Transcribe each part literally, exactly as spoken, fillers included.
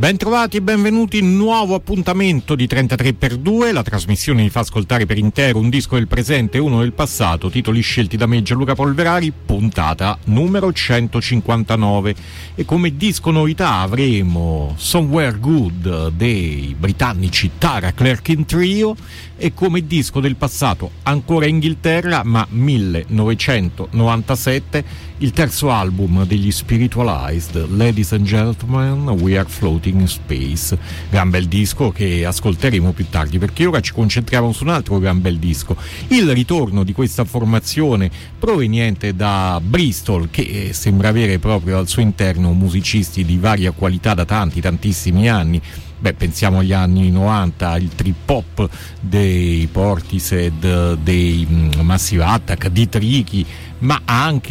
Bentrovati e benvenuti, nuovo appuntamento di trentatré per due, la trasmissione vi fa ascoltare per intero un disco del presente e uno del passato, titoli scelti da me Gianluca Polverari, puntata numero centocinquantanove. E come disco novità avremo Somewhere Good dei britannici Tara Clarkin Trio, e come disco del passato ancora Inghilterra ma millenovecentonovantasette il terzo album degli Spiritualized, Ladies and Gentlemen, We Are Floating in Space. Gran bel disco che ascolteremo più tardi, perché ora ci concentriamo su un altro gran bel disco, il ritorno di questa formazione proveniente da Bristol, che sembra avere proprio al suo interno musicisti di varia qualità da tanti tantissimi anni. Beh, pensiamo agli anni novanta, il trip hop dei Portishead, dei Massive Attack, di Tricky, ma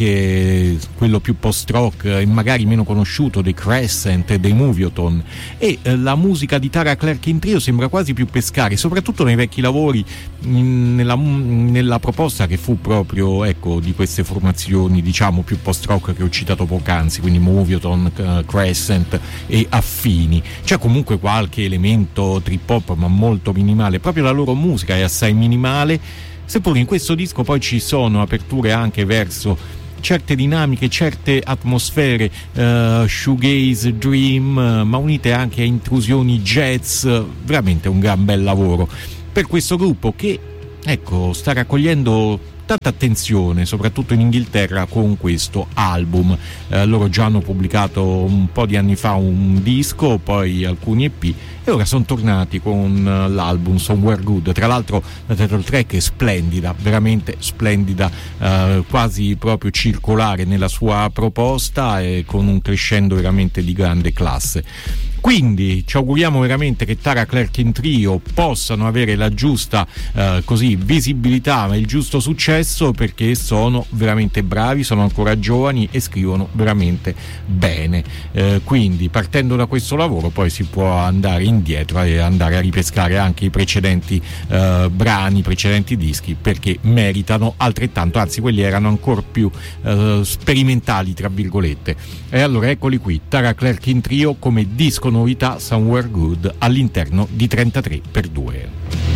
anche quello più post-rock e magari meno conosciuto dei Crescent e dei Movioton. E eh, la musica di Tara Clarkin Trio sembra quasi più pescare, soprattutto nei vecchi lavori, mh, nella, mh, nella proposta che fu proprio, ecco, di queste formazioni diciamo più post-rock che ho citato poc'anzi, quindi Movioton, uh, Crescent e affini. C'è comunque qualche elemento trip hop ma molto minimale, proprio la loro musica è assai minimale, seppur in questo disco poi ci sono aperture anche verso certe dinamiche, certe atmosfere uh, shoegaze, dream, uh, ma unite anche a intrusioni jazz. Veramente un gran bel lavoro per questo gruppo che, ecco, sta raccogliendo tanta attenzione soprattutto in Inghilterra con questo album. Eh, loro già hanno pubblicato un po' di anni fa un disco, poi alcuni E P, e ora sono tornati con uh, l'album Somewhere Good. Tra l'altro la title track è splendida, veramente splendida, uh, quasi proprio circolare nella sua proposta e con un crescendo veramente di grande classe. Quindi ci auguriamo veramente che Tara Clarkin Trio possano avere la giusta eh, così visibilità, ma il giusto successo, perché sono veramente bravi, sono ancora giovani e scrivono veramente bene. Eh, quindi partendo da questo lavoro poi si può andare indietro e andare a ripescare anche i precedenti eh, brani, i precedenti dischi, perché meritano altrettanto, anzi quelli erano ancora più eh, sperimentali tra virgolette. E allora eccoli qui, Tara Clarkin Trio come disco novità, Somewhere Good, all'interno di trentatré per due.